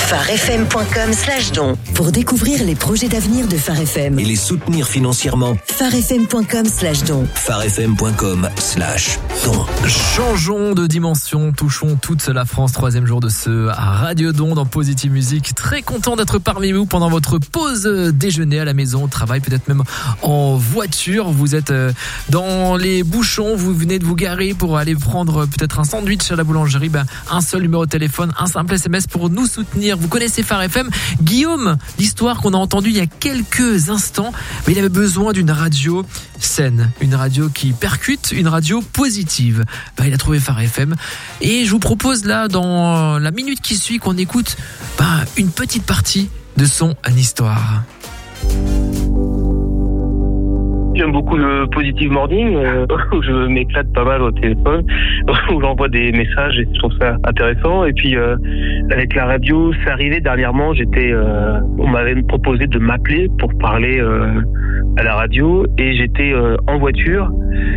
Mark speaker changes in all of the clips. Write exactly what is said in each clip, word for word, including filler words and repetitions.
Speaker 1: phare f m point com slash don. Pour découvrir les projets d'avenir de Phare F M
Speaker 2: et les soutenir financièrement,
Speaker 1: phare f m point com slash don.
Speaker 2: phare f m point com slash don.
Speaker 3: Changeons de dimension, touchons toute la France. Troisième jour de ce Radio Don dans Positive Musique. Très content d'être parmi vous pendant votre pause déjeuner à la maison, au travail, peut-être même en voiture. Vous êtes dans les bouchons, vous venez de vous garer pour aller prendre peut-être un sandwich à la boulangerie. Ben, un seul numéro de téléphone, un simple S M S pour nous soutenir. Vous connaissez Phare F M. Guillaume, l'histoire qu'on a entendue il y a quelques instants, mais il avait besoin d'une radio saine, une radio qui percute, une radio positive. Ben, il a trouvé Phare F M et je vous propose là, dans la minute qui suit, qu'on écoute ben, une petite partie de son histoire.
Speaker 4: J'aime beaucoup le Positive Morning, euh, où je m'éclate pas mal au téléphone, où j'envoie des messages et je trouve ça intéressant. Et puis euh, avec la radio, c'est arrivé dernièrement, j'étais, euh, on m'avait proposé de m'appeler pour parler euh, à la radio et j'étais euh, en voiture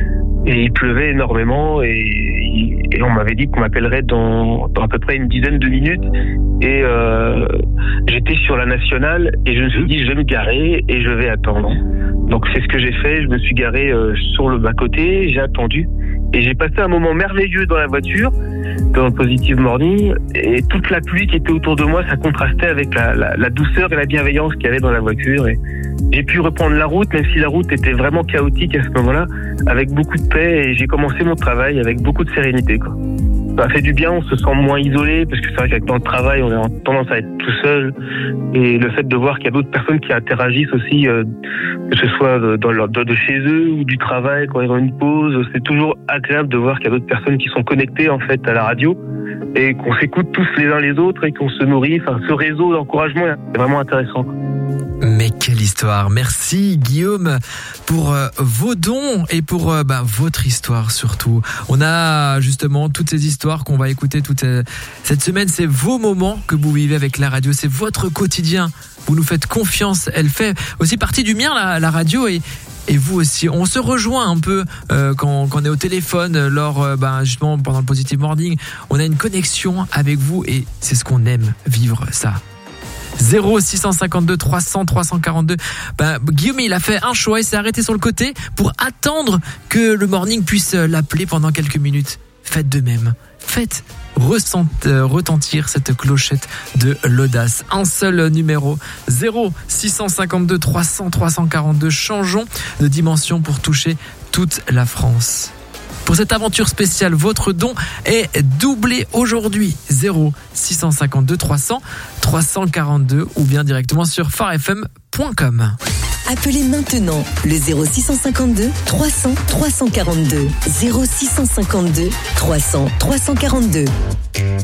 Speaker 4: et il pleuvait énormément et, et on m'avait dit qu'on m'appellerait dans, dans à peu près une dizaine de minutes et euh, j'étais sur la nationale et je me suis dit je vais me garer et je vais attendre. Donc c'est ce que j'ai fait, je me suis garé euh, sur le bas-côté, j'ai attendu et j'ai passé un moment merveilleux dans la voiture, dans le Positive Morning, et toute la pluie qui était autour de moi, ça contrastait avec la, la, la douceur et la bienveillance qu'il y avait dans la voiture. Et j'ai pu reprendre la route, même si la route était vraiment chaotique à ce moment-là, avec beaucoup de paix, et j'ai commencé mon travail avec beaucoup de sérénité, quoi. Ça fait du bien, on se sent moins isolé, parce que c'est vrai qu'avec dans le travail, on a tendance à être tout seul. Et le fait de voir qu'il y a d'autres personnes qui interagissent aussi, euh, que ce soit dans leur, de, de chez eux ou du travail, quand ils ont une pause, c'est toujours agréable de voir qu'il y a d'autres personnes qui sont connectées en fait à la radio et qu'on s'écoute tous les uns les autres et qu'on se nourrit. Enfin, ce réseau d'encouragement est vraiment intéressant.
Speaker 3: Mais quelle histoire. Merci Guillaume pour euh, vos dons et pour euh, bah, votre histoire surtout. On a justement toutes ces histoires qu'on va écouter toute euh, cette semaine. C'est vos moments que vous vivez avec la radio. C'est votre quotidien. Vous nous faites confiance. Elle fait aussi partie du mien, la, la radio, et Et vous aussi, on se rejoint un peu euh, quand, quand on est au téléphone, lors euh, ben, justement pendant le Positive Morning. On a une connexion avec vous et c'est ce qu'on aime, vivre ça. zéro six cent cinquante-deux trois cents trois cent quarante-deux. Ben, Guillaume, il a fait un choix, il s'est arrêté sur le côté pour attendre que le morning puisse l'appeler pendant quelques minutes. Faites de même. Faites ressent, euh, retentir cette clochette de l'audace. Un seul numéro, zéro six cent cinquante-deux trois cents trois cent quarante-deux. Changeons de dimension pour toucher toute la France. Pour cette aventure spéciale, votre don est doublé aujourd'hui. zéro six cent cinquante-deux trois cents trois cent quarante-deux ou bien directement sur phare f m point com.
Speaker 1: Appelez maintenant le zéro six cent cinquante-deux trois cents trois cent quarante-deux. zéro six cent cinquante-deux trois cents trois cent quarante-deux.